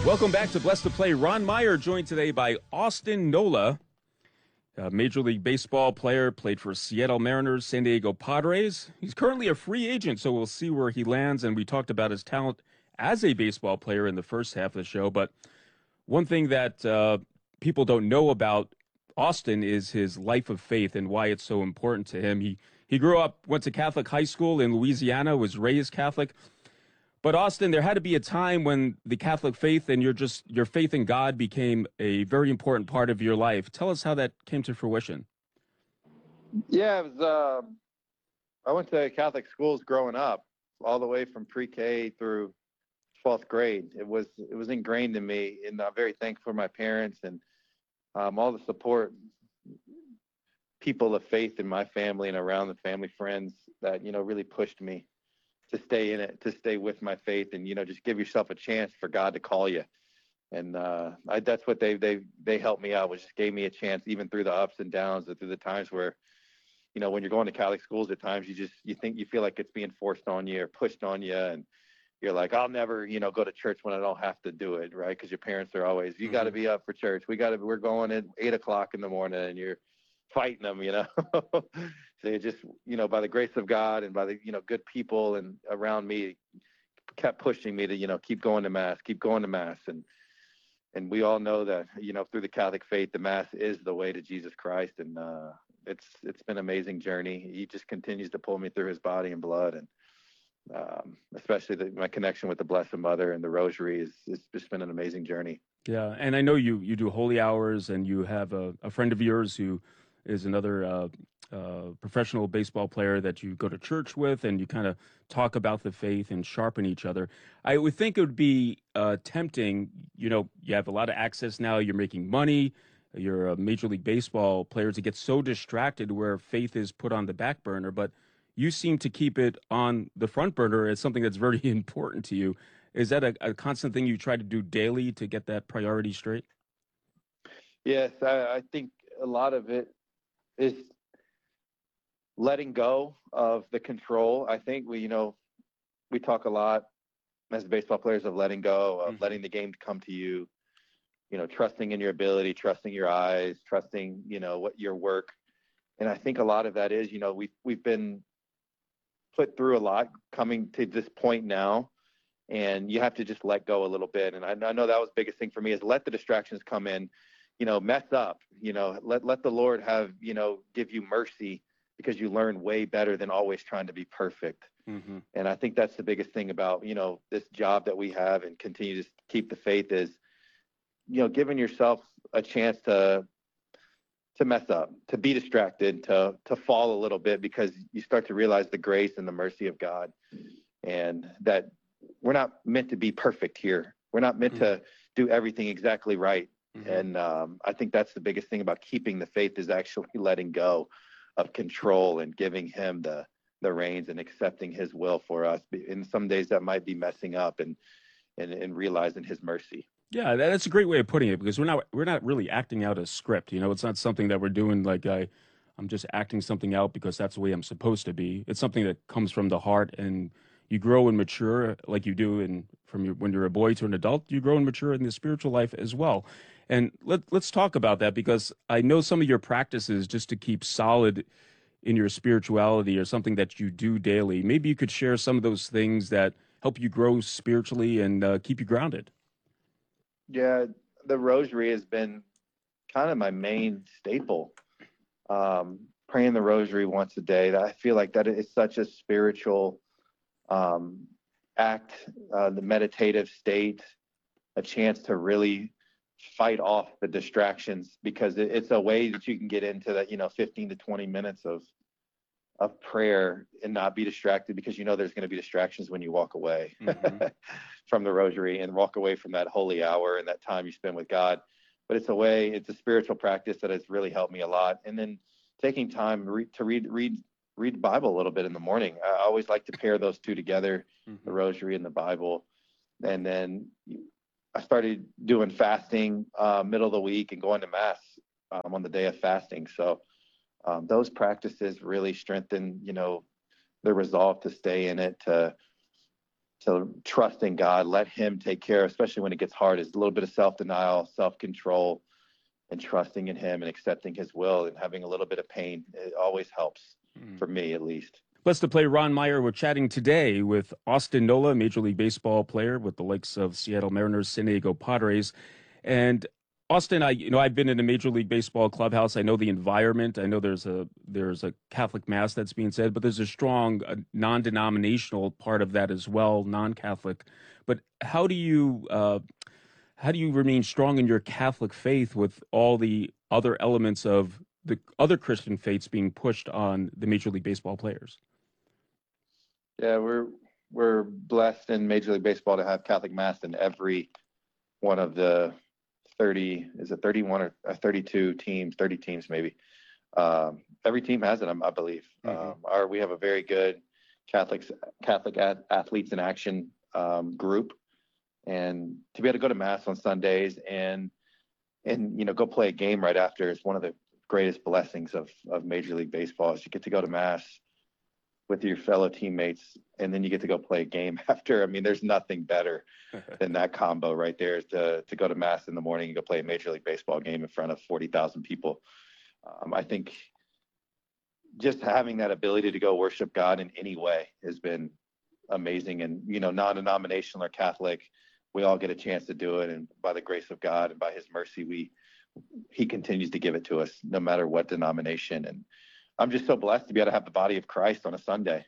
Welcome back to Blessed to Play. Ron Meyer joined today by Austin Nola, a Major League Baseball player, played for Seattle Mariners, San Diego Padres. He's currently a free agent, so we'll see where he lands. And we talked about his talent as a baseball player in the first half of the show. But one thing that people don't know about Austin is his life of faith and why it's so important to him. He grew up, went to Catholic high school in Louisiana, was raised Catholic. But Austin, there had to be a time when the Catholic faith and your faith in God became a very important part of your life. Tell us how that came to fruition. Yeah, it was. I went to Catholic schools growing up, all the way from pre-K through 12th grade. It was ingrained in me, and I'm very thankful for my parents and all the support, people of faith in my family and around the family, friends that really pushed me to stay in it, to stay with my faith, and just give yourself a chance for God to call you. And that's what they helped me out, was just gave me a chance, even through the ups and downs, and through the times where, when you're going to Catholic schools, at times you feel like it's being forced on you or pushed on you, and you're like, I'll never, go to church when I don't have to do it, right? Because your parents are always, you got to be up for church. We're going at 8:00 in the morning, and you're fighting them, So you just, by the grace of God and by the, good people and around me, kept pushing me to, keep going to mass. And we all know that, through the Catholic faith, the mass is the way to Jesus Christ. And it's been an amazing journey. He just continues to pull me through his body and blood. And especially my connection with the Blessed Mother and the Rosary it's just been an amazing journey. Yeah, and I know you do holy hours, and you have a friend of yours who is another professional baseball player that you go to church with, and you kind of talk about the faith and sharpen each other. I would think it would be tempting. You have a lot of access now. You're making money. You're a Major League Baseball player, to get so distracted where faith is put on the back burner. But you seem to keep it on the front burner as something that's very important to you. Is that a constant thing you try to do daily to get that priority straight? Yes, I think a lot of it is letting go of the control. I think we talk a lot as baseball players of letting go, of letting the game come to you, trusting in your ability, trusting your eyes, trusting, what your work. And I think a lot of that is, we've been put through a lot coming to this point now, and you have to just let go a little bit. And I know that was the biggest thing for me, is let the distractions come in, mess up, let the Lord have, give you mercy, because you learn way better than always trying to be perfect. Mm-hmm. And I think that's the biggest thing about, this job that we have and continue to keep the faith is, giving yourself a chance to mess up, to be distracted, to fall a little bit, because you start to realize the grace and the mercy of God, and that we're not meant to be perfect here. We're not meant to do everything exactly right. Mm-hmm. And I think that's the biggest thing about keeping the faith, is actually letting go of control and giving him the reins and accepting his will for us. In some days that might be messing up, and realizing his mercy. Yeah, that's a great way of putting it, because we're not really acting out a script. It's not something that we're doing like I'm just acting something out because that's the way I'm supposed to be. It's something that comes from the heart, and you grow and mature like you do when you're a boy to an adult. You grow and mature in the spiritual life as well. And let's talk about that, because I know some of your practices just to keep solid in your spirituality are something that you do daily. Maybe you could share some of those things that help you grow spiritually and keep you grounded. Yeah, the Rosary has been kind of my main staple. Praying the Rosary once a day. I feel like that is such a spiritual act, the meditative state, a chance to really fight off the distractions, because it's a way that you can get into that, 15 to 20 minutes of prayer and not be distracted, because there's going to be distractions when you walk away from the Rosary and walk away from that holy hour and that time you spend with God. But it's a spiritual practice that has really helped me a lot. And then taking time to read the Bible a little bit in the morning. I always like to pair those two together, the Rosary and the Bible. And then I started doing fasting middle of the week and going to mass on the day of fasting. So those practices really strengthen, the resolve to stay in it, to to trust in God, let him take care, especially when it gets hard, is a little bit of self-denial, self-control, and trusting in him and accepting his will and having a little bit of pain. It always helps, for me at least. Blessed to play Ron Meyer. We're chatting today with Austin Nola, Major League Baseball player with the likes of Seattle Mariners, San Diego Padres. And Austin, I've been in a Major League Baseball clubhouse. I know the environment. I know there's a Catholic mass that's being said, but there's a strong non-denominational part of that as well, non-Catholic. But how do you remain strong in your Catholic faith with all the other elements of the other Christian faiths being pushed on the Major League Baseball players? Yeah, we're blessed in Major League Baseball to have Catholic mass in every one of the 31 or 32 teams, 30 teams maybe. Every team has it, I believe. Mm-hmm. We have a very good Catholic athletes in action group, and to be able to go to mass on Sundays and go play a game right after is one of the greatest blessings of Major League Baseball. Is you get to go to mass with your fellow teammates, and then you get to go play a game after. I mean, there's nothing better than that combo right there, is to go to mass in the morning and go play a Major League Baseball game in front of 40,000 people. I think just having that ability to go worship God in any way has been amazing. And, non-denominational or Catholic, we all get a chance to do it. And by the grace of God and by his mercy, he continues to give it to us no matter what denomination. And I'm just so blessed to be able to have the body of Christ on a Sunday,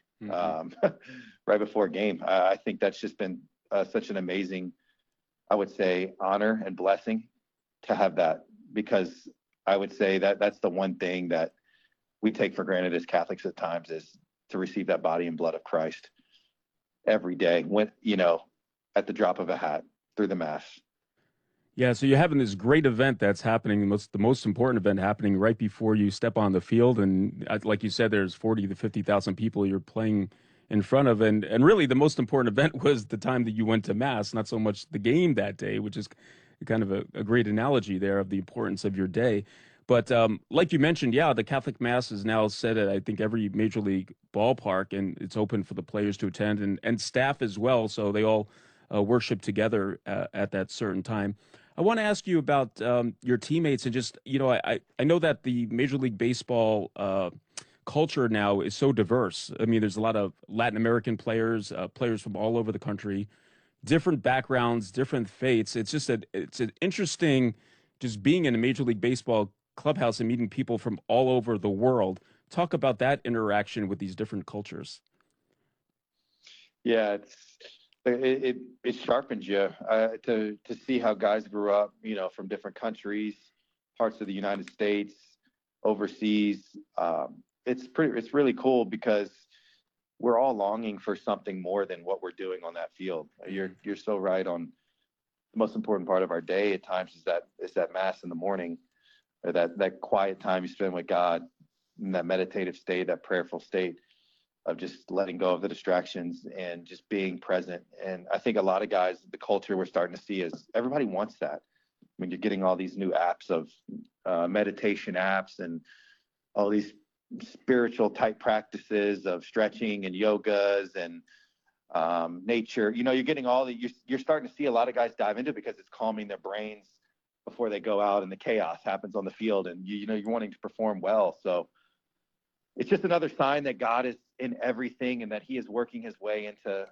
right before a game. I think that's just been such an amazing, I would say, honor and blessing to have that, because I would say that that's the one thing that we take for granted as Catholics at times, is to receive that body and blood of Christ every day, when, at the drop of a hat through the mass. Yeah, so you're having this great event that's happening, the most important event happening right before you step on the field. And like you said, there's 40 to 50,000 people you're playing in front of. And really the most important event was the time that you went to mass, not so much the game that day, which is kind of a great analogy there of the importance of your day. But like you mentioned, yeah, the Catholic Mass is now set at, I think, every Major League ballpark, and it's open for the players to attend and staff as well. So they all worship together at that certain time. I want to ask you about your teammates and just, I know that the Major League Baseball culture now is so diverse. I mean, there's a lot of Latin American players, players from all over the country, different backgrounds, different faiths. It's an interesting just being in a Major League Baseball clubhouse and meeting people from all over the world. Talk about that interaction with these different cultures. Yeah, it sharpens you to see how guys grew up, from different countries, parts of the United States, overseas. It's really cool, because we're all longing for something more than what we're doing on that field. You're so right on. The most important part of our day at times is that mass in the morning, or that quiet time you spend with God, in that meditative state, that prayerful state of just letting go of the distractions and just being present. And I think a lot of guys, the culture we're starting to see is everybody wants that. I mean, you're getting all these new apps of meditation apps and all these spiritual type practices of stretching and yogas and nature. You're getting you're starting to see a lot of guys dive into it because it's calming their brains before they go out and the chaos happens on the field, and you're wanting to perform well. So it's just another sign that God is in everything, and that he is working his way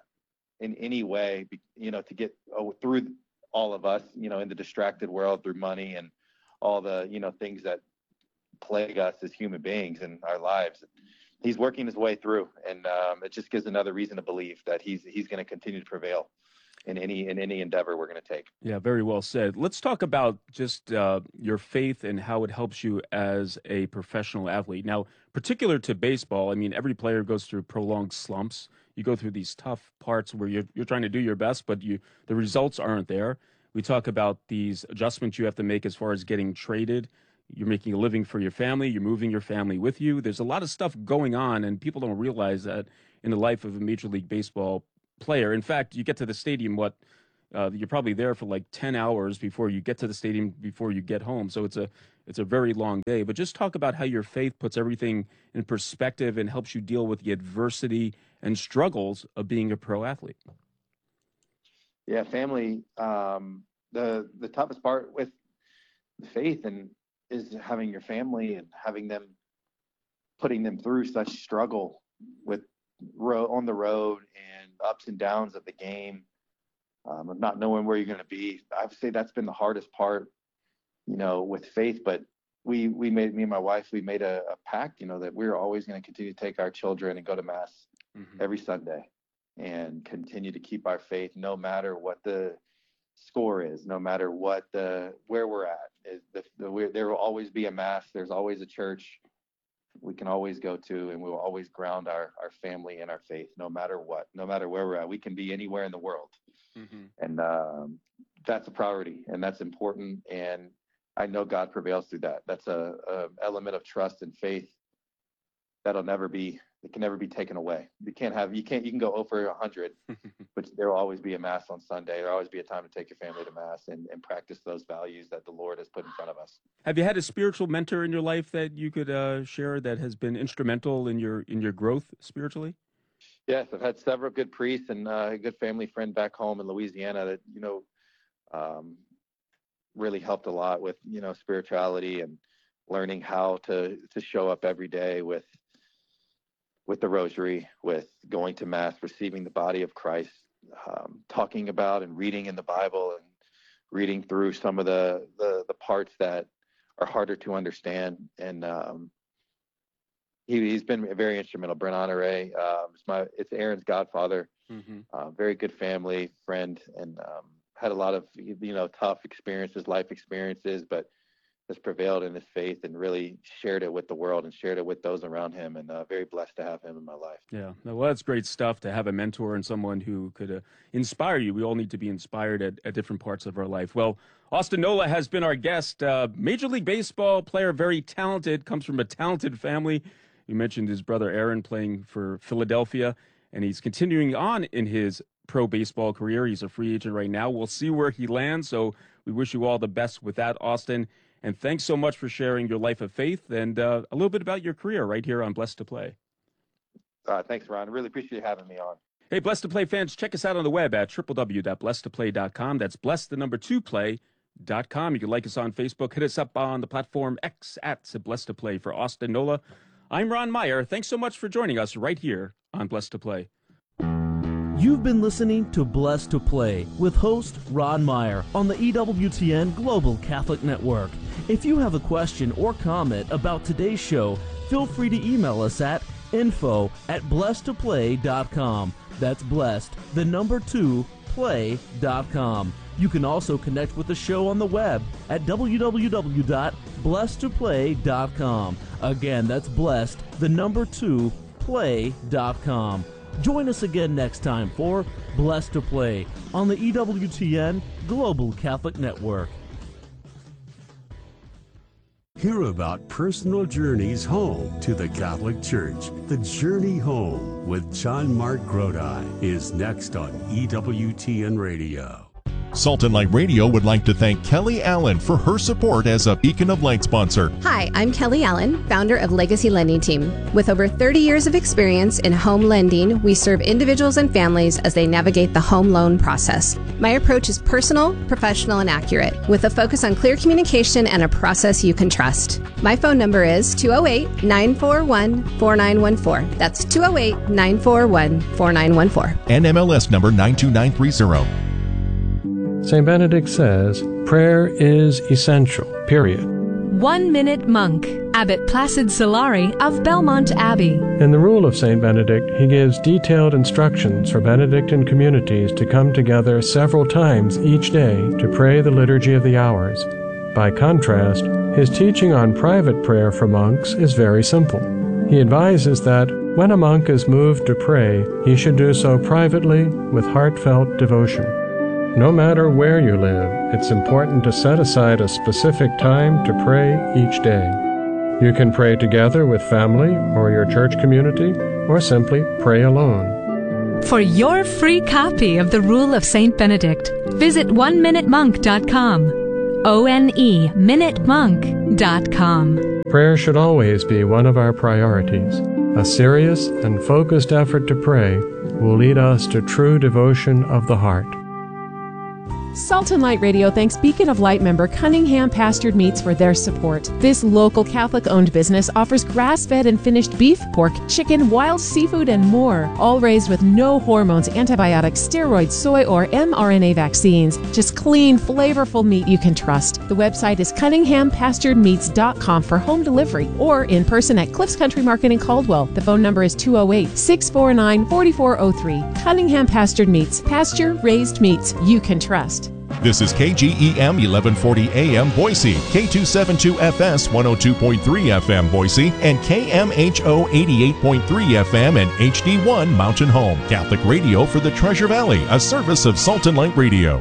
in any way, to get through all of us, in the distracted world, through money and all the, things that plague us as human beings in our lives. He's working his way through, and it just gives another reason to believe that he's going to continue to prevail in any endeavor we're going to take. Yeah, very well said. Let's talk about just your faith and how it helps you as a professional athlete. Now, particular to baseball, I mean, every player goes through prolonged slumps. You go through these tough parts where you're trying to do your best, but the results aren't there. We talk about these adjustments you have to make as far as getting traded. You're making a living for your family. You're moving your family with you. There's a lot of stuff going on, and people don't realize that in the life of a Major League Baseball player. In fact, you get to the stadium, you're probably there for like 10 hours before you get to the stadium, before you get home. So it's a very long day. But just talk about how your faith puts everything in perspective and helps you deal with the adversity and struggles of being a pro athlete. Yeah, family. The toughest part with faith and is having your family and having them, putting them through such struggle with on the road and ups and downs of the game, of not knowing where you're going to be. I would say that's been the hardest part, with faith. But me and my wife, we made a pact, that we're always going to continue to take our children and go to mass every Sunday and continue to keep our faith, no matter what the score is, no matter what where we're at. There will always be a mass. There's always a church we can always go to, and we will always ground our family in our faith, no matter what, no matter where we're at. We can be anywhere in the world. And that's a priority, and that's important. And I know God prevails through that. That's a element of trust and faith it can never be taken away. You can go over 100, but there will always be a mass on Sunday. There will always be a time to take your family to mass and practice those values that the Lord has put in front of us. Have you had a spiritual mentor in your life that you could share that has been instrumental in your growth spiritually? Yes, I've had several good priests and a good family friend back home in Louisiana that, really helped a lot with, spirituality and learning how to show up every day with the rosary, with going to mass, receiving the body of Christ, talking about and reading in the Bible and reading through some of the parts that are harder to understand. And he's been very instrumental. Brent Honore, it's Aaron's godfather, very good family friend, and had a lot of tough experiences, life experiences, but has prevailed in his faith and really shared it with the world and shared it with those around him, and very blessed to have him in my life. Yeah, well, that's great stuff to have a mentor and someone who could inspire you. We all need to be inspired at different parts of our life. Well, Austin Nola has been our guest. Major League Baseball player, very talented, comes from a talented family. You mentioned his brother Aaron playing for Philadelphia, and he's continuing on in his pro baseball career. He's a free agent right now. We'll see where he lands, so we wish you all the best with that, Austin. And thanks so much for sharing your life of faith and a little bit about your career right here on Blessed to Play. Thanks, Ron. I really appreciate you having me on. Hey, Blessed to Play fans, check us out on the web at www.blessedtoplay.com. That's blessed2play.com. You can like us on Facebook. Hit us up on the platform X at Blessed to Play. For Austin Nola, I'm Ron Meyer. Thanks so much for joining us right here on Blessed to Play. You've been listening to Blessed to Play with host Ron Meyer on the EWTN Global Catholic Network. If you have a question or comment about today's show, feel free to email us at info@blessedtoplay.com. That's blessed, 2, play.com. You can also connect with the show on the web at www.blessedtoplay.com. Again, that's blessed, 2, play.com. Join us again next time for Blessed to Play on the EWTN Global Catholic Network. Hear about personal journeys home to the Catholic Church. The Journey Home with John Mark Grodi is next on EWTN Radio. Salt and Light Radio would like to thank Kelly Allen for her support as a Beacon of Light sponsor. Hi, I'm Kelly Allen, founder of Legacy Lending Team. With over 30 years of experience in home lending, we serve individuals and families as they navigate the home loan process. My approach is personal, professional, and accurate, with a focus on clear communication and a process you can trust. My phone number is 208-941-4914. That's 208-941-4914. NMLS number 92930. St. Benedict says, prayer is essential, period. 1 Minute Monk, Abbot Placid Solari of Belmont Abbey. In the Rule of St. Benedict, he gives detailed instructions for Benedictine communities to come together several times each day to pray the Liturgy of the Hours. By contrast, his teaching on private prayer for monks is very simple. He advises that when a monk is moved to pray, he should do so privately with heartfelt devotion. No matter where you live, it's important to set aside a specific time to pray each day. You can pray together with family or your church community, or simply pray alone. For your free copy of the Rule of St. Benedict, visit oneminutemonk.com. oneminutemonk.com. Prayer should always be one of our priorities. A serious and focused effort to pray will lead us to true devotion of the heart. Salt and Light Radio thanks Beacon of Light member Cunningham Pastured Meats for their support. This local Catholic-owned business offers grass-fed and finished beef, pork, chicken, wild seafood, and more, all raised with no hormones, antibiotics, steroids, soy, or mRNA vaccines. Just clean, flavorful meat you can trust. The website is CunninghamPasturedMeats.com for home delivery or in person at Cliffs Country Market in Caldwell. The phone number is 208-649-4403. Cunningham Pastured Meats. Pasture-raised meats you can trust. This is KGEM 1140 AM Boise, K272FS 102.3 FM Boise, and KMHO 88.3 FM and HD1 Mountain Home. Catholic radio for the Treasure Valley, a service of Salt and Light Radio.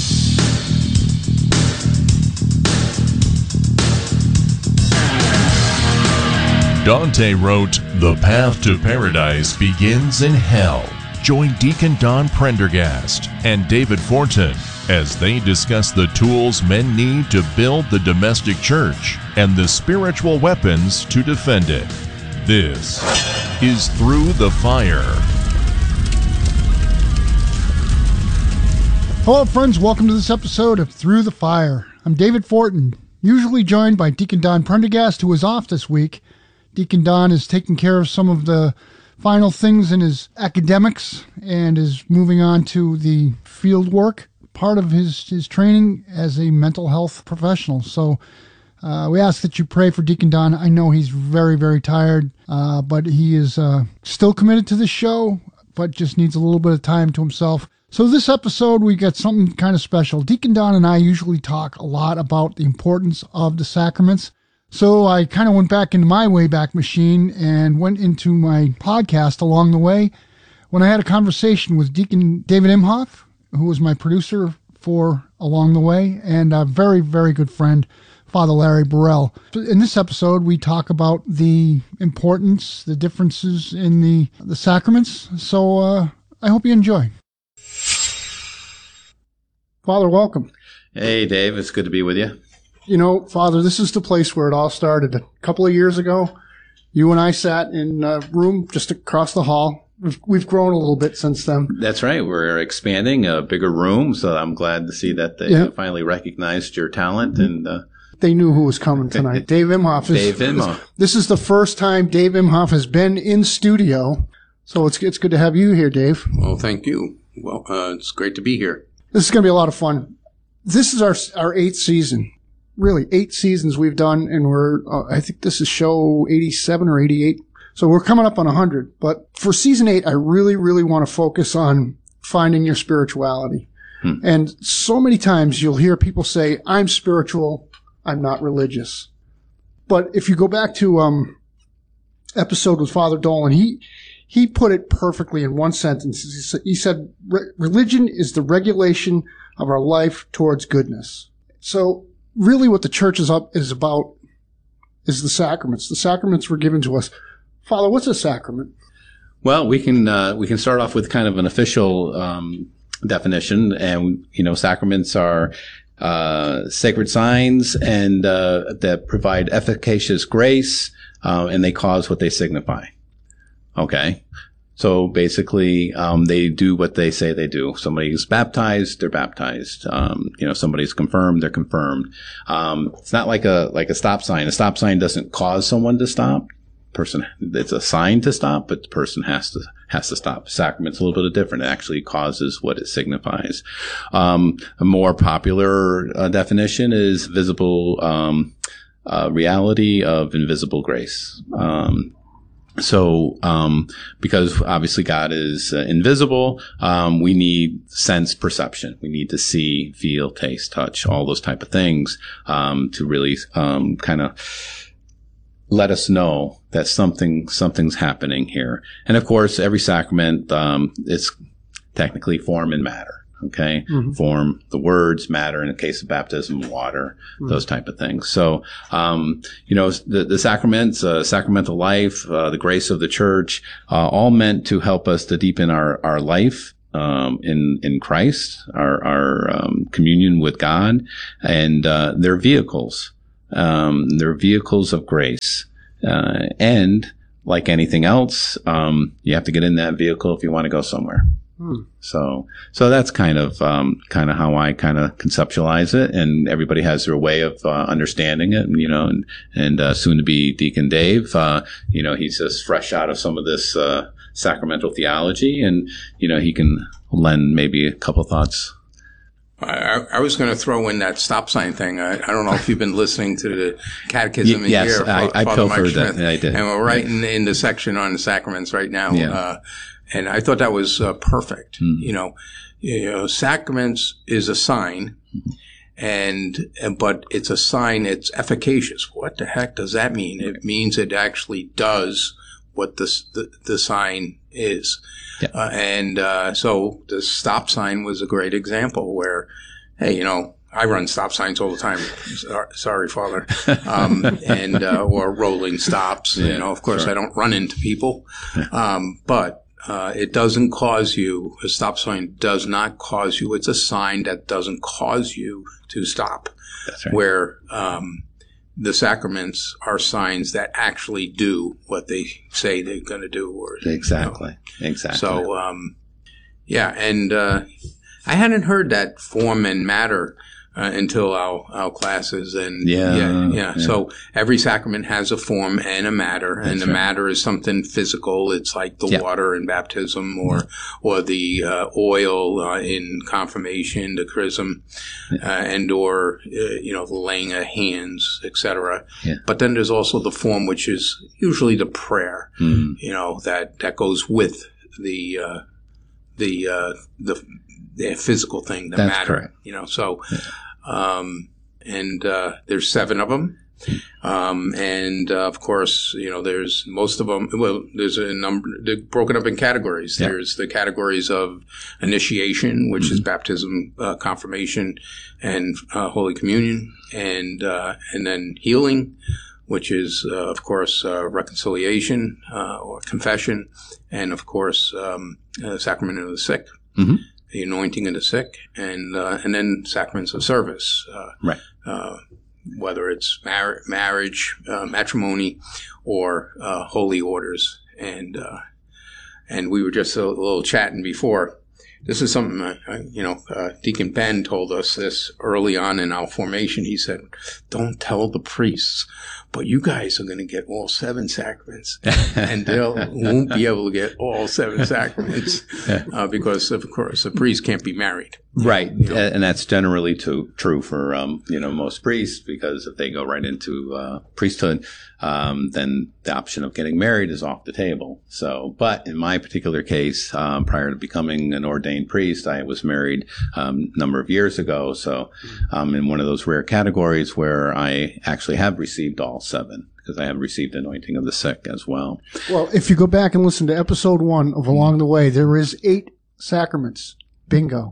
Dante wrote, "The path to paradise begins in hell." Join Deacon Don Prendergast and David Fortin as they discuss the tools men need to build the domestic church and the spiritual weapons to defend it. This is Through the Fire. Hello, friends. Welcome to this episode of Through the Fire. I'm David Fortin, usually joined by Deacon Don Prendergast, who is off this week. Deacon Don is taking care of some of the final things in his academics and is moving on to the field work, part of his training as a mental health professional. So we ask that you pray for Deacon Don. I know he's very, very tired, but he is still committed to the show, but just needs a little bit of time to himself. So this episode, we got something kind of special. Deacon Don and I usually talk a lot about the importance of the sacraments. So I kind of went back into my Wayback Machine and went into my podcast along the way when I had a conversation with Deacon David Imhoff, who was my producer for Along the Way, and a very, very good friend, Father Larry Burrell. In this episode, we talk about the importance, the differences in the sacraments. So I hope you enjoy. Father, welcome. Hey, Dave. It's good to be with you. You know, Father, this is the place where it all started. A couple of years ago, you and I sat in a room just across the hall. We've grown a little bit since then. That's right. We're expanding a bigger room, so I'm glad to see that they finally recognized your talent. And they knew who was coming tonight. Dave Imhoff. Dave Imhoff. This is the first time Dave Imhoff has been in studio, so it's good to have you here, Dave. Well, thank you. Well, it's great to be here. This is going to be a lot of fun. This is our 8th season. Really, 8 seasons we've done, and we're, I think this is show 87 or 88. So we're coming up on 100. But for season 8, I really, really want to focus on finding your spirituality. And so many times you'll hear people say, I'm spiritual, I'm not religious. But if you go back to episode with Father Dolan, he put it perfectly in one sentence. He said, religion is the regulation of our life towards goodness. So really what the church is about is the sacraments. The sacraments were given to us. Father, what's a sacrament? Well, we can start off with kind of an official definition, and sacraments are sacred signs and that provide efficacious grace, and they cause what they signify. Okay. So basically, they do what they say they do. Somebody's baptized, they're baptized. Somebody's confirmed, they're confirmed. It's not like a stop sign. A stop sign doesn't cause someone to stop. It's a sign to stop, but the person has to stop. Sacrament's a little bit different. It actually causes what it signifies. A more popular definition is visible reality of invisible grace. Because obviously God is invisible, we need sense perception. We need to see, feel, taste, touch, all those type of things, to really, kind of let us know that something's happening here. And of course, every sacrament, is technically form and matter. Okay. Mm-hmm. Form, the words, matter, in the case of baptism, water, those type of things. So, the sacraments, sacramental life, the grace of the church, all meant to help us to deepen our life, in Christ, our communion with God, and, they're vehicles. They're vehicles of grace. And like anything else, you have to get in that vehicle if you want to go somewhere. So that's kind of how I kind of conceptualize it, and everybody has their way of understanding it, and soon to be Deacon Dave, he's just fresh out of some of this sacramental theology, and he can lend maybe a couple thoughts. I was going to throw in that stop sign thing. I don't know if you've been listening to the catechism in yes, here. I pilfered that. I did. And we're right in the section on the sacraments right now. Yeah. And I thought that was perfect. Sacraments is a sign, but it's a sign. It's efficacious. What the heck does that mean? It means it actually does what the sign is. Yeah. So the stop sign was a great example where, hey, I run stop signs all the time. Sorry, Father. Or rolling stops. Yeah, of course, sure. I don't run into people. But it doesn't cause you, a stop sign does not cause you. It's a sign that doesn't cause you to stop. That's right. Where the sacraments are signs that actually do what they say they're going to do. Exactly. So, and I hadn't heard that form and matter until our classes. And yeah. So every sacrament has a form and a matter, and the matter is something physical. It's like the water in baptism, or the oil in confirmation, the chrism, or the laying of hands, etc. Yeah. But then there's also the form, which is usually the prayer. That goes with the physical thing, the That's matter. Correct. There's 7 of them. Of course, there's most of them. Well, there's a number, they're broken up in categories. Yeah. There's the categories of initiation, which is baptism, confirmation, and Holy Communion, and then healing, which is, of course, reconciliation, or confession, and of course, sacrament of the sick. Mm-hmm. The anointing of the sick, and then sacraments of service, right? Whether it's marriage, matrimony, or holy orders, and we were just a little chatting before. This is something Deacon Ben told us this early on in our formation. He said, "Don't tell the priests, but you guys are going to get all 7 sacraments, and they won't be able to get all 7 sacraments because, of course, a priest can't be married." Right, and that's generally true for most priests, because if they go right into priesthood, then the option of getting married is off the table. So, but in my particular case, prior to becoming an ordained priest, I was married a number of years ago. So, in one of those rare categories where I actually have received all 7, because I have received anointing of the sick as well. Well, if you go back and listen to episode 1 of Along the Way, there is 8 sacraments. Bingo.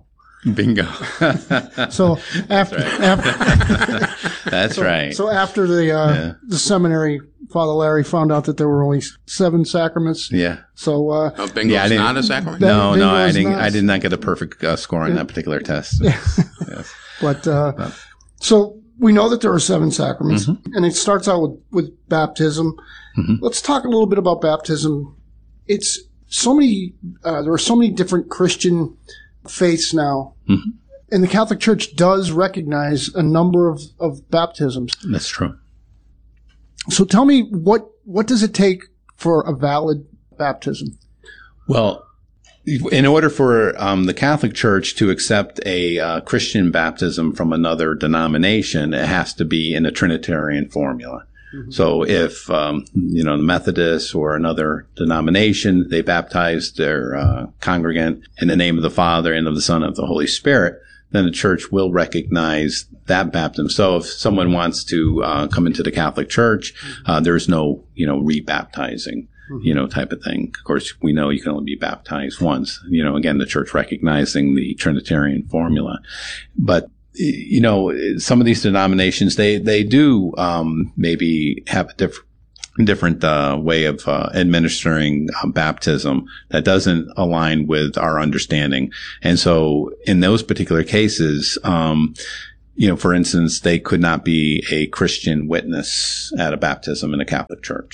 So after that's right. So after the seminary, Father Larry found out that there were only 7 sacraments. Yeah. So bingo's not a sacrament. No, I did not get a perfect score on that particular test. Yeah. Yes. But so we know that there are 7 sacraments, and it starts out with baptism. Mm-hmm. Let's talk a little bit about baptism. It's so many. There are so many different Christian faiths now, and the Catholic Church does recognize a number of baptisms. That's true. So tell me, what does it take for a valid baptism? Well, in order for the Catholic Church to accept a Christian baptism from another denomination, it has to be in a Trinitarian formula. Mm-hmm. So if, the Methodists or another denomination, they baptize their congregant in the name of the Father and of the Son and of the Holy Spirit, then the church will recognize that baptism. So if someone wants to come into the Catholic Church, there's no, rebaptizing, type of thing. Of course, we know you can only be baptized once. Again, the church recognizing the Trinitarian formula. But some of these denominations, they do maybe have a different way of administering baptism that doesn't align with our understanding. And so in those particular cases, for instance, they could not be a Christian witness at a baptism in a Catholic church.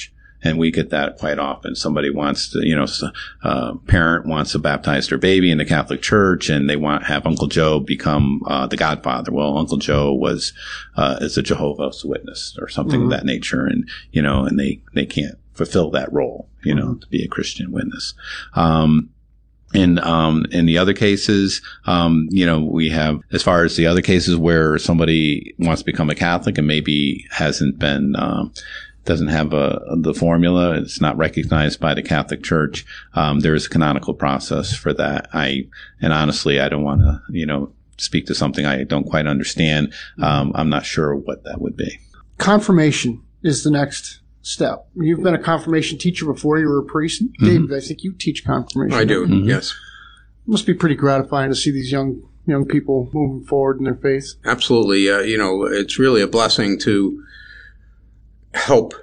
And we get that quite often. Somebody wants to, parent wants to baptize their baby in the Catholic Church, and they have Uncle Joe become the godfather. Well, Uncle Joe is a Jehovah's Witness or something of that nature, and and they can't fulfill that role, to be a Christian witness. In the other cases, we have, as far as the other cases where somebody wants to become a Catholic and maybe hasn't been, doesn't have the formula, it's not recognized by the Catholic Church. There is a canonical process for that. And honestly, I don't want to, speak to something I don't quite understand. I'm not sure what that would be. Confirmation is the next step. You've been a confirmation teacher before. You were a priest. David, I think you teach confirmation. I do, yes. It must be pretty gratifying to see these young people moving forward in their faith. Absolutely. It's really a blessing to help,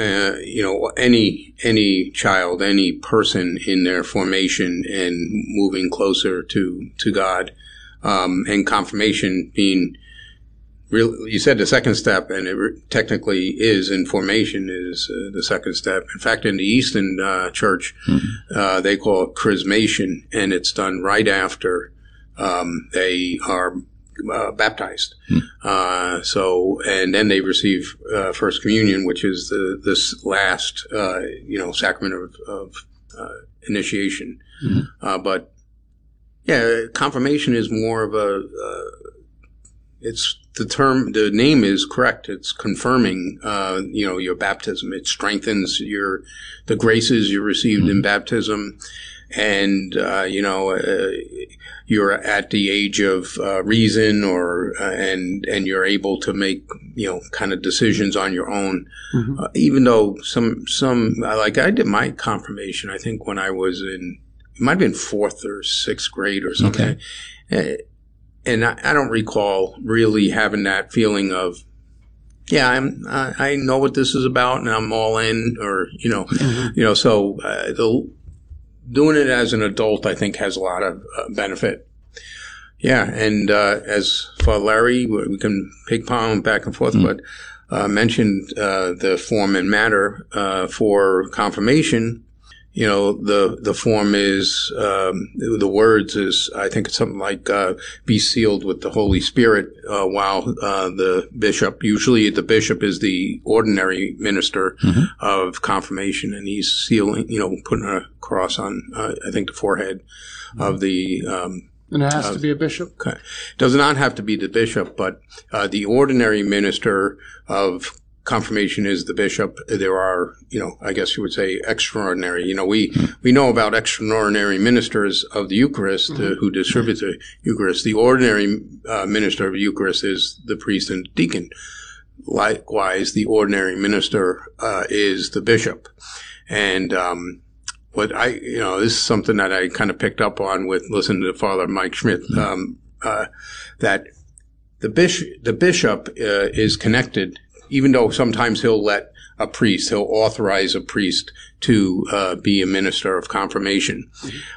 any child, any person in their formation and moving closer to God. And confirmation being you said the second step, and it technically is in formation is the second step. In fact, in the Eastern Church, they call it chrismation, and it's done right after they are baptized. And then they receive First Communion, which is this last sacrament of initiation. But yeah, confirmation is more of it's the name is correct. It's confirming, your baptism. It strengthens the graces you received in baptism. And, you're at the age of reason and you're able to make, kind of decisions on your own. Even though some, like I did my confirmation, I think when I was it might have been 4th or 6th grade or something. Okay. And I don't recall really having that feeling of, I know what this is about and I'm all in, or, so doing it as an adult, I think, has a lot of benefit. Yeah. And as for Larry, we can ping-pong back and forth, but mentioned the form and matter for confirmation. The form is, the words is, I think it's something like, be sealed with the Holy Spirit, while, the bishop, usually the bishop is the ordinary minister of confirmation, and he's sealing, putting a cross on, I think the forehead of the, and it has to be a bishop? Okay. Does not have to be the bishop, but, the ordinary minister of confirmation is the bishop. There are, I guess you would say extraordinary. We know about extraordinary ministers of the Eucharist who distribute the Eucharist. The ordinary minister of the Eucharist is the priest and deacon. Likewise, the ordinary minister is the bishop. And this is something that I kind of picked up on with listening to Father Mike Schmidt, that the bishop is connected. Even though sometimes he'll authorize a priest to be a minister of confirmation,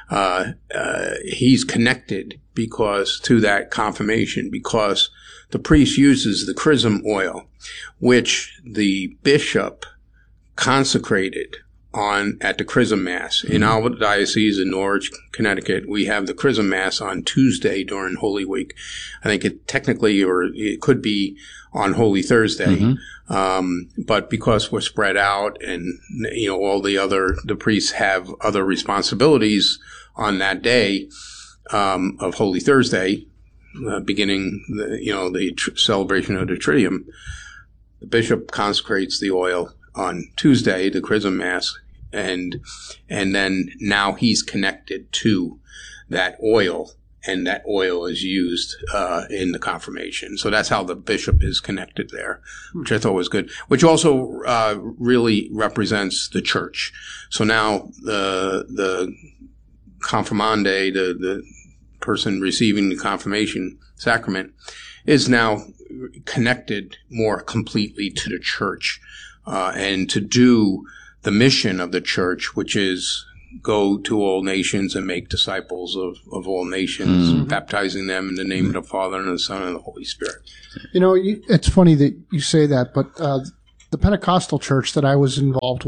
he's connected to that confirmation because the priest uses the chrism oil, which the bishop consecrated at the Chrism Mass. In our diocese in Norwich, Connecticut, we have the Chrism Mass on Tuesday during Holy Week. I think it could be on Holy Thursday. But because we're spread out and, the priests have other responsibilities on that day, of Holy Thursday, beginning the celebration of the Triduum, the bishop consecrates the oil on Tuesday, the Chrism Mass, and then now he's connected to that oil, and that oil is used in the confirmation. So that's how the bishop is connected there, which I thought was good, which also really represents the church. So now the confirmande, the person receiving the confirmation sacrament, is now connected more completely to the church, and to do the mission of the church, which is go to all nations and make disciples of all nations, baptizing them in the name of the Father and the Son and the Holy Spirit. It's funny that you say that, but the Pentecostal church that I was involved with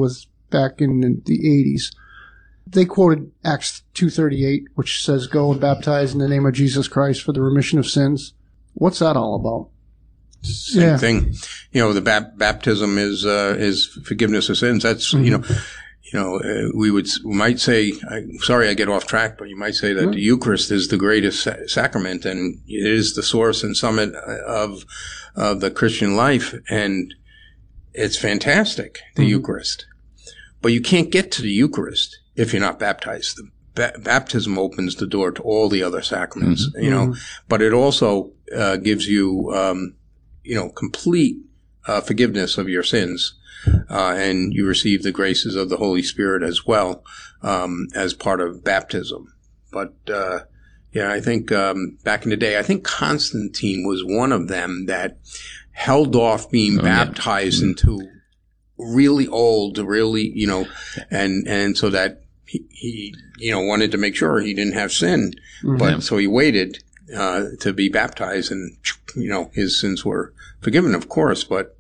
back in the 80s. They quoted Acts 2:38, which says, "Go and baptize in the name of Jesus Christ for the remission of sins." What's that all about? Same thing. The baptism is forgiveness of sins. That's, we might say, sorry I get off track, but you might say that the Eucharist is the greatest sacrament, and it is the source and summit of the Christian life, and it's fantastic, the Eucharist. But you can't get to the Eucharist if you're not baptized. Baptism opens the door to all the other sacraments, but it also gives you, complete forgiveness of your sins. And you receive the graces of the Holy Spirit as well, as part of baptism. But, I think, back in the day, I think Constantine was one of them that held off being baptized until really old, really, and so that he wanted to make sure he didn't have sin. But so he waited, to be baptized, and, his sins were forgiven, of course, but,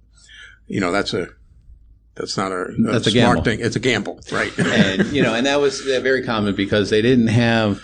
that's not a smart thing. It's a gamble, right? And and that was very common because they didn't have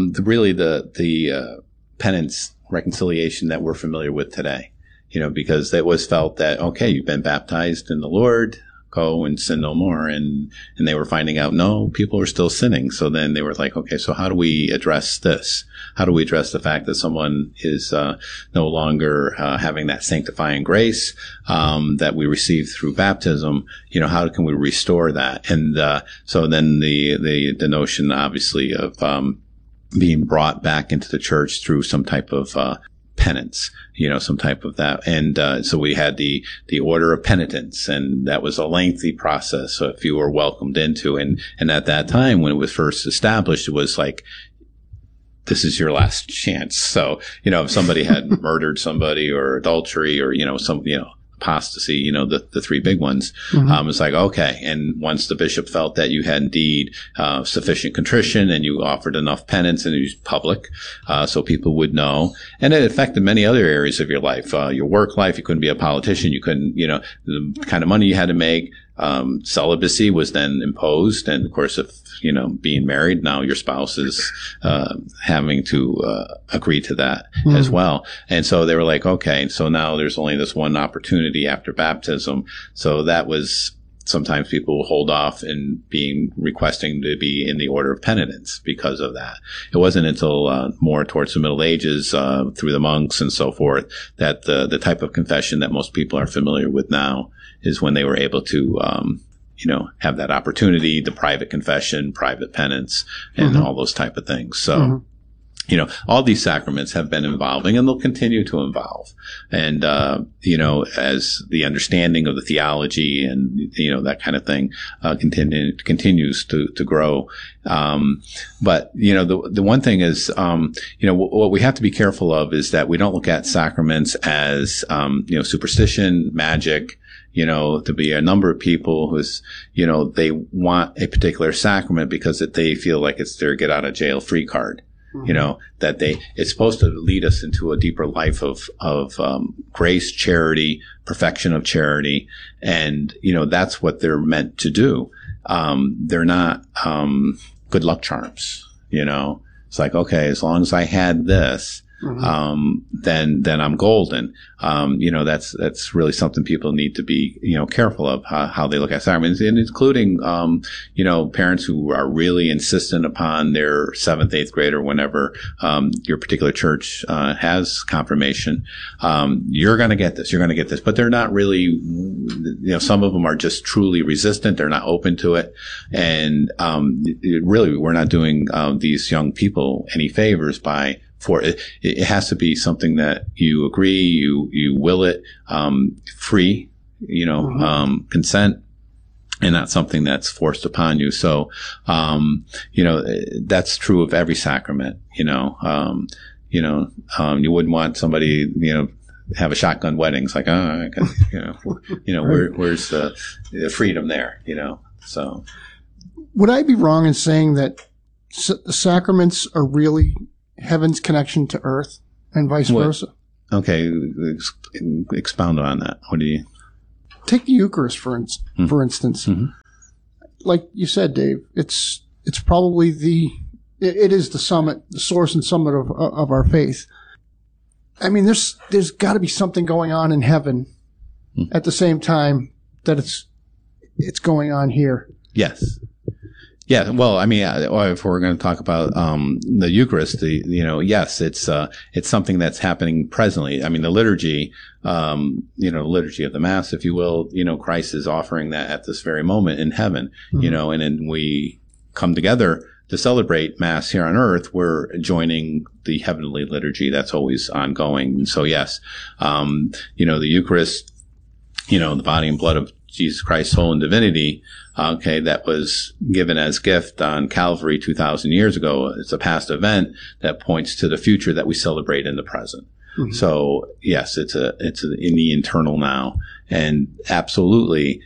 the penance reconciliation that we're familiar with today. Because it was felt that you've been baptized in the Lord, go and sin no more, and they were finding out no, people are still sinning. So then they were like, okay, so how do we address this? How do we address the fact that someone is no longer having that sanctifying grace that we receive through baptism? How can we restore that? And so then the notion, obviously, of being brought back into the church through some type of penance, some type of that. And so we had the order of penitence, and that was a lengthy process. So if you were welcomed into, and at that time when it was first established, it was like, this is your last chance. So, if somebody had murdered somebody or adultery or, apostasy, the three big ones, it's like, okay. And once the bishop felt that you had indeed sufficient contrition and you offered enough penance, and it was public, so people would know. And it affected many other areas of your life, your work life. You couldn't be a politician. You couldn't, the kind of money you had to make. Celibacy was then imposed. And of course, if, being married, now your spouse is, having to, agree to that as well. And so they were like, okay, so now there's only this one opportunity after baptism. So that was, sometimes people will hold off in requesting to be in the order of penitence because of that. It wasn't until more towards the Middle Ages, through the monks and so forth, that the type of confession that most people are familiar with now is when they were able to, have that opportunity, the private confession, private penance, and all those type of things. So, all these sacraments have been evolving, and they'll continue to evolve. And, as the understanding of the theology and, that kind of thing, continues to grow. But, the one thing is, what we have to be careful of is that we don't look at sacraments as, superstition, magic. To be a number of people who's, they want a particular sacrament because they feel like it's their get out of jail free card. That it's supposed to lead us into a deeper life of grace, charity, perfection of charity. And, that's what they're meant to do. They're not, good luck charms, It's like, okay, as long as I had this, then I'm golden. That's really something people need to be, careful of how they look at sacraments, and including, parents who are really insistent upon their 7th, 8th grade or whenever, your particular church, has confirmation. You're going to get this, but they're not really, some of them are just truly resistant. They're not open to it. And, really, we're not doing, these young people any favors by, for it. It has to be something that you agree, you will it, free, consent, and not something that's forced upon you. So, that's true of every sacrament, you wouldn't want somebody, have a shotgun wedding. It's like, where's the freedom there, so. Would I be wrong in saying that the sacraments are really heaven's connection to earth and vice versa? Okay, expound on that. What do you... Take the Eucharist, for instance. like you said, Dave, it's probably it is the summit, the source and summit of our faith. I mean, there's got to be something going on in heaven at the same time that it's going on here. Yes. Yeah. Well, I mean, if we're going to talk about the Eucharist, yes, it's something that's happening presently. I mean, the liturgy, liturgy of the Mass, if you will, Christ is offering that at this very moment in heaven, and then we come together to celebrate Mass here on earth. We're joining the heavenly liturgy that's always ongoing. And so, yes, the Eucharist, the body and blood of Jesus Christ's soul and divinity, that was given as gift on Calvary 2,000 years ago. It's a past event that points to the future that we celebrate in the present. Mm-hmm. So yes, it's in the internal now, and absolutely,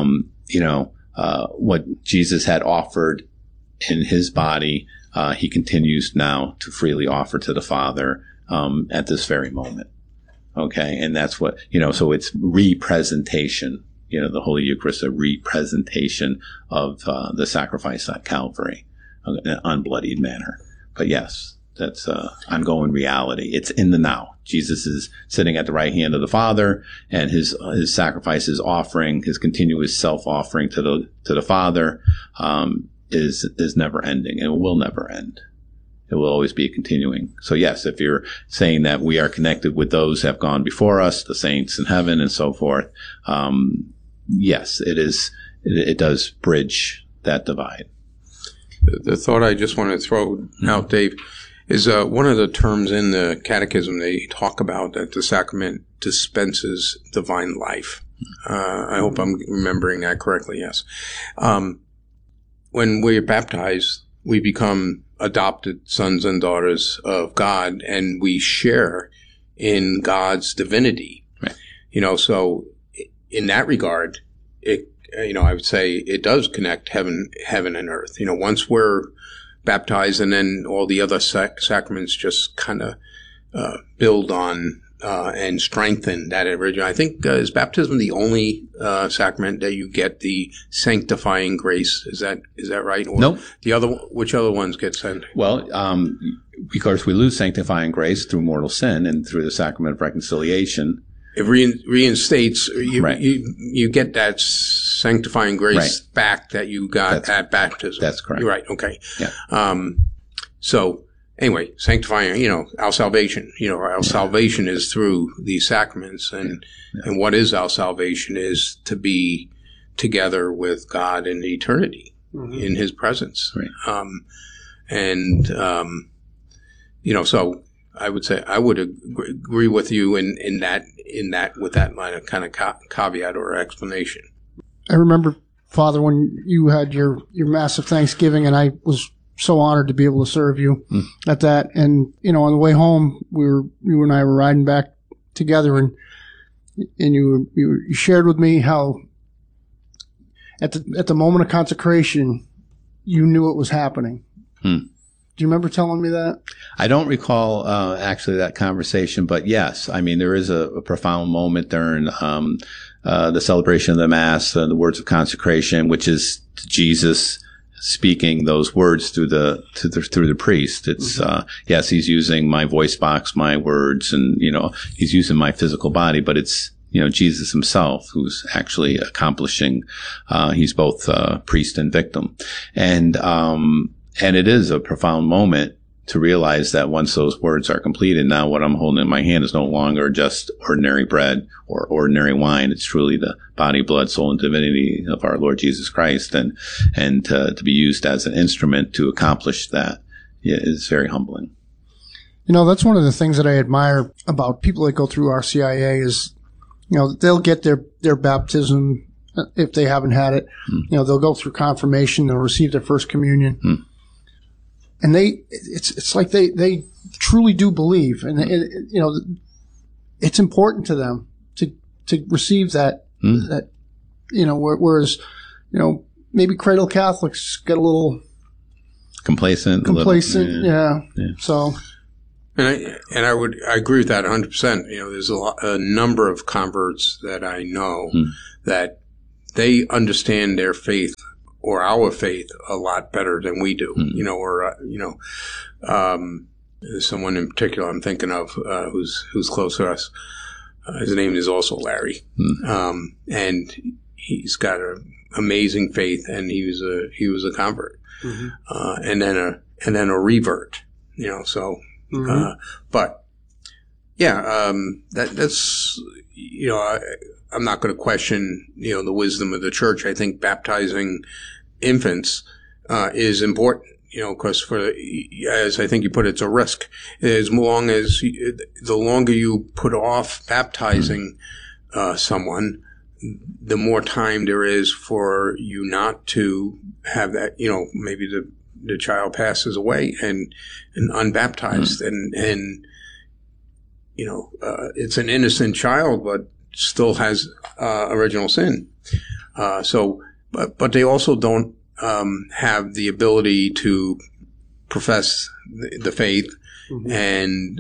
what Jesus had offered in his body, he continues now to freely offer to the Father, at this very moment. Okay. And that's what, so it's representation. The Holy Eucharist, a representation of the sacrifice at Calvary in an unbloodied manner. But yes, that's ongoing reality. It's in the now. Jesus is sitting at the right hand of the Father, and his sacrifice, his offering, his continuous self-offering to the Father is never ending, and it will never end. It will always be continuing. So yes, if you're saying that we are connected with those who have gone before us, the saints in heaven and so forth, yes, it is. It does bridge that divide. The thought I just want to throw out, Dave, is one of the terms in the Catechism they talk about that the sacrament dispenses divine life. I hope I'm remembering that correctly. Yes. When we're baptized, we become adopted sons and daughters of God, and we share in God's divinity. Right. So in that regard, I would say it does connect heaven and earth. Once we're baptized, and then all the other sacraments just kind of build on and strengthen that original. I think is baptism the only sacrament that you get the sanctifying grace? Is that right? Or nope. Which other ones get sent? Well, because we lose sanctifying grace through mortal sin and through the sacrament of reconciliation. It reinstates, right. you get that sanctifying grace right. back that you got at baptism. That's correct. You're right. Okay. Yeah. So anyway, sanctifying, our salvation, our salvation is through these sacraments, and what is our salvation is to be together with God in eternity, mm-hmm. in his presence. Right. So I would say I would agree with you in that with that line of kind of caveat or explanation. I remember, Father, when you had your massive Thanksgiving, and I was so honored to be able to serve you at that. And on the way home, you and I were riding back together, and you shared with me how at the moment of consecration, you knew it was happening. Do you remember telling me that? I don't recall actually that conversation, but yes, I mean, there is a profound moment during the celebration of the Mass, the words of consecration, which is Jesus speaking those words through the priest. It's yes, he's using my voice box, my words, and he's using my physical body, but it's Jesus himself who's actually accomplishing. He's both priest and victim, and it is a profound moment to realize that once those words are completed, now what I'm holding in my hand is no longer just ordinary bread or ordinary wine. It's truly the body, blood, soul, and divinity of our Lord Jesus Christ. And to be used as an instrument to accomplish that is very humbling. That's one of the things that I admire about people that go through RCIA is, they'll get their baptism if they haven't had it. They'll go through confirmation, they'll receive their first communion. And it's like they truly do believe, and it's important to them to receive that. Whereas maybe cradle Catholics get a little complacent. Yeah. So, and I agree with that 100%. There's a number of converts that I know that they understand their faith or our faith a lot better than we do. There's someone in particular I'm thinking of who's close to us. His name is also Larry, and he's got an amazing faith, and he was a convert, and then a revert. But yeah, that's I'm not going to question the wisdom of the church. I think baptizing infants is important. Because as I think you put it, it's a risk. The longer you put off baptizing someone, the more time there is for you not to have that. Maybe the child passes away and unbaptized, and it's an innocent child, but still has original sin. But they also don't have the ability to profess the faith, and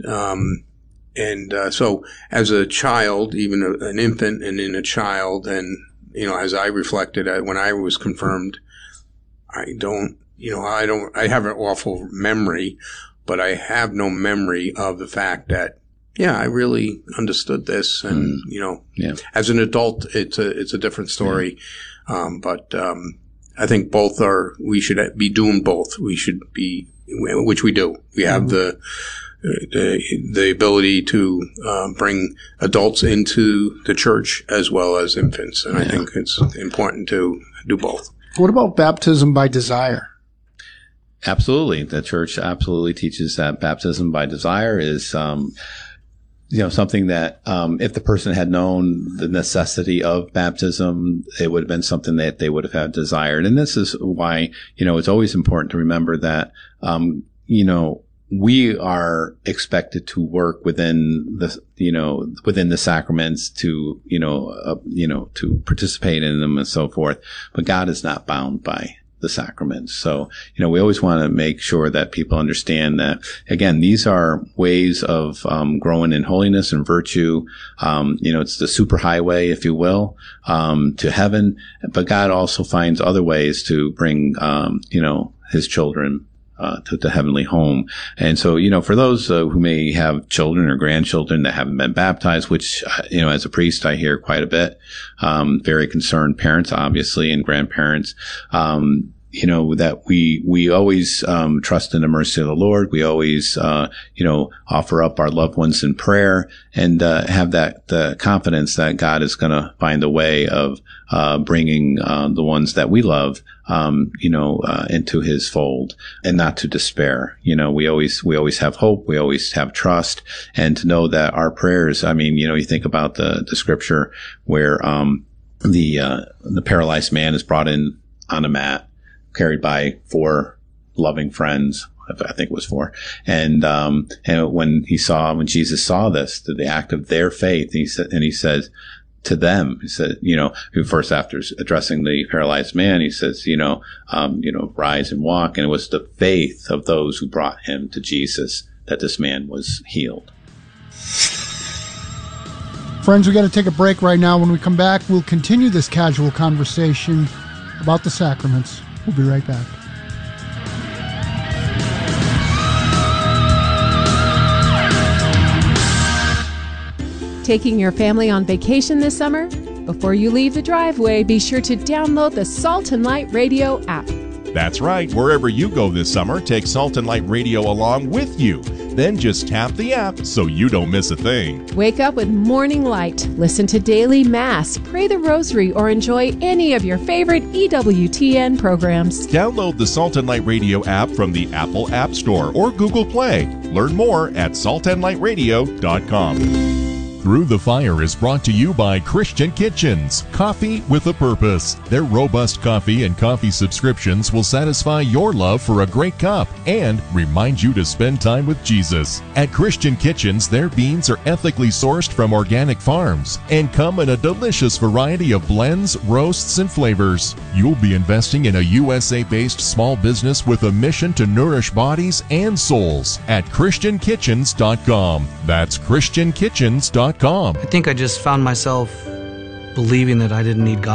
so as a child, even an infant and in a child, and as I reflected when I was confirmed, I have an awful memory, but I have no memory of the fact that I really understood this, and as an adult, it's a different story, but I think we should be doing both. We should be, which we do. We have the ability to bring adults into the church as well as infants, and I think it's important to do both. What about baptism by desire? Absolutely. The church absolutely teaches that baptism by desire is something that if the person had known the necessity of baptism, it would have been something that they would have had desired. And this is why, it's always important to remember that, we are expected to work within the sacraments to participate in them and so forth. But God is not bound by the sacraments. So, we always want to make sure that people understand that, again, these are ways of growing in holiness and virtue. It's the superhighway, if you will, to heaven. But God also finds other ways to bring, his children to the heavenly home. And so, for those who may have children or grandchildren that haven't been baptized, which, as a priest, I hear quite a bit, very concerned parents, obviously, and grandparents, that we always trust in the mercy of the Lord. We always, offer up our loved ones in prayer and have the confidence that God is going to find a way of bringing the ones that we love, into His fold, and not to despair. We always have hope. We always have trust, and to know that our prayers. You think about the scripture where the paralyzed man is brought in on a mat, carried by 4 loving friends. I think it was 4. And when Jesus saw this, the act of their faith, he says to them, he said, first after addressing the paralyzed man, he says, rise and walk. And it was the faith of those who brought him to Jesus that this man was healed. Friends, we got to take a break right now. When we come back, we'll continue this casual conversation about the sacraments. We'll be right back. Taking your family on vacation this summer? Before you leave the driveway, be sure to download the Salt and Light Radio app. That's right. Wherever you go this summer, take Salt and Light Radio along with you. Then just tap the app so you don't miss a thing. Wake up with Morning Light, listen to Daily Mass, pray the Rosary, or enjoy any of your favorite EWTN programs. Download the Salt and Light Radio app from the Apple App Store or Google Play. Learn more at saltandlightradio.com. Through the Fire is brought to you by Christian Kitchens, coffee with a purpose. Their robust coffee and coffee subscriptions will satisfy your love for a great cup and remind you to spend time with Jesus. At Christian Kitchens, their beans are ethically sourced from organic farms and come in a delicious variety of blends, roasts, and flavors. You'll be investing in a USA-based small business with a mission to nourish bodies and souls at ChristianKitchens.com. That's ChristianKitchens.com. I think I just found myself believing that I didn't need God.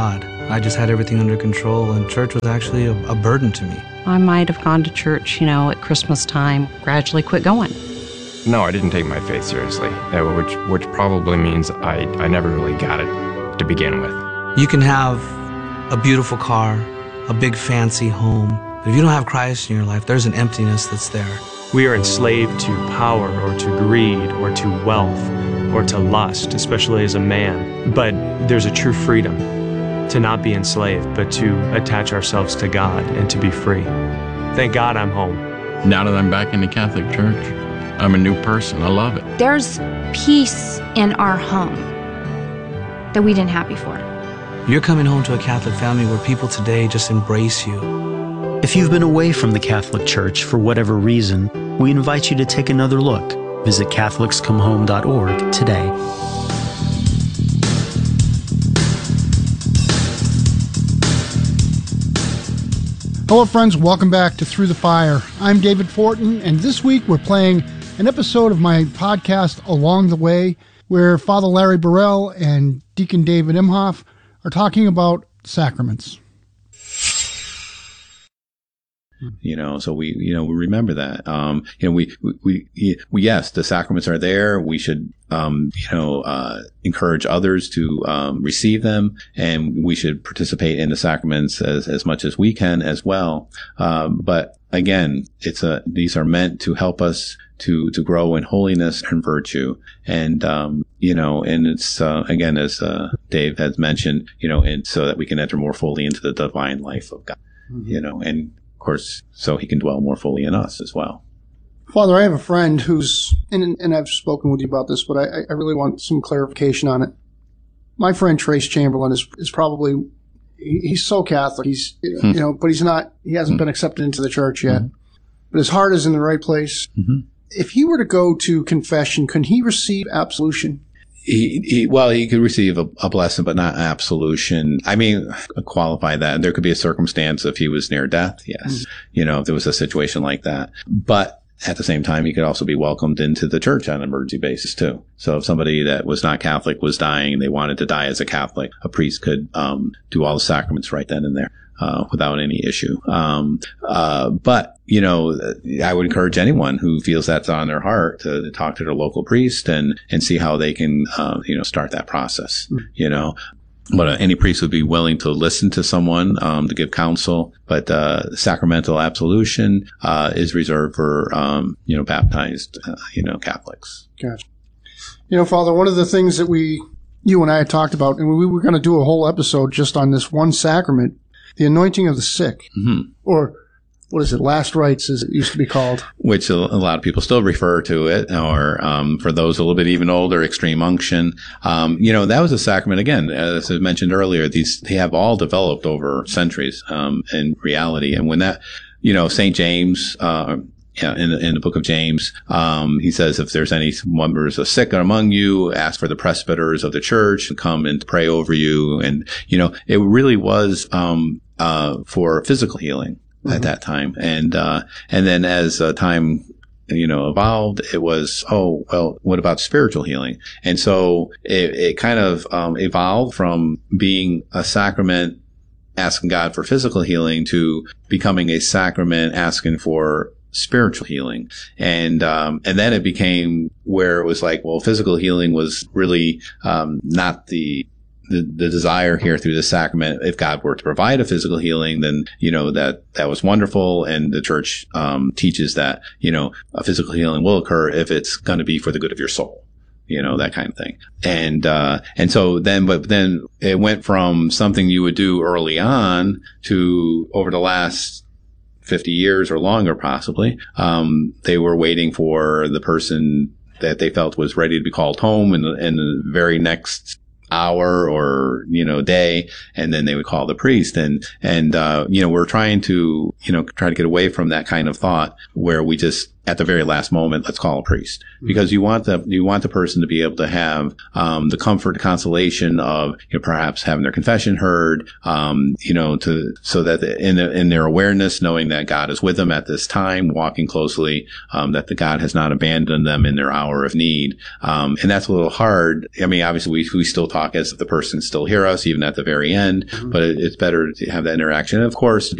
I just had everything under control, and church was actually a burden to me. I might have gone to church, at Christmas time, gradually quit going. No, I didn't take my faith seriously, which probably means I never really got it to begin with. You can have a beautiful car, a big fancy home, but if you don't have Christ in your life, there's an emptiness that's there. We are enslaved to power or to greed or to wealth or to lust, especially as a man. But there's a true freedom to not be enslaved, but to attach ourselves to God and to be free. Thank God I'm home. Now that I'm back in the Catholic Church, I'm a new person. I love it. There's peace in our home that we didn't have before. You're coming home to a Catholic family where people today just embrace you. If you've been away from the Catholic Church for whatever reason, we invite you to take another look. Visit CatholicsComeHome.org today. Hello, friends. Welcome back to Through the Fire. I'm David Fortin, and this week we're playing an episode of my podcast, Along the Way, where Father Larry Burrell and Deacon David Imhoff are talking about sacraments. So we remember that. Yes, the sacraments are there. We should, encourage others to receive them, and we should participate in the sacraments as much as we can as well. But again, these are meant to help us to grow in holiness and virtue. And, and it's, again, as Dave has mentioned, and so that we can enter more fully into the divine life of God, and of course, so he can dwell more fully in us as well. Father, I have a friend who's, and I've spoken with you about this, but I really want some clarification on it. My friend Trace Chamberlain is probably, he's so Catholic, but he hasn't been accepted into the church yet. Mm-hmm. But his heart is in the right place. Mm-hmm. If he were to go to confession, can he receive absolution? He could receive a blessing, but not absolution. I mean, qualify that. There could be a circumstance if he was near death. Yes. Mm-hmm. If there was a situation like that. But at the same time, he could also be welcomed into the church on an emergency basis too. So if somebody that was not Catholic was dying, they wanted to die as a Catholic, a priest could, do all the sacraments right then and there. Without any issue. But, I would encourage anyone who feels that's on their heart to talk to their local priest and see how they can, start that process, But any priest would be willing to listen to someone, to give counsel. But, sacramental absolution, is reserved for, baptized, Catholics. Gotcha. Father, one of the things that you and I had talked about, and we were going to do a whole episode just on this one sacrament, the anointing of the sick, mm-hmm. or what is it, last rites as it used to be called. Which a lot of people still refer to it, or for those a little bit even older, extreme unction. That was a sacrament, again, as I mentioned earlier, they have all developed over centuries in reality. And when that, St. James, in the book of James, he says, if there's any members of sick among you, ask for the presbyters of the church to come and pray over you. And, it really was, for physical healing mm-hmm. at that time. And then as time, evolved, it was, what about spiritual healing? And so it kind of, evolved from being a sacrament asking God for physical healing to becoming a sacrament asking for spiritual healing. And then it became where it was like, well, physical healing was really, not the desire here through the sacrament. If God were to provide a physical healing, then, that was wonderful. And the church, teaches that, a physical healing will occur if it's going to be for the good of your soul. That kind of thing. And so then it went from something you would do early on to over the last 50 years or longer, possibly. They were waiting for the person that they felt was ready to be called home in the very next hour or, day. And then they would call the priest. And we're trying to, get away from that kind of thought where we just at the very last moment, let's call a priest, because you want the person to be able to have the comfort, consolation of perhaps having their confession heard, so that in their awareness, knowing that God is with them at this time, walking closely, that the God has not abandoned them in their hour of need, and that's a little hard. I mean, obviously we still talk as if the person still hear us even at the very end, but it's better to have that interaction, and of course,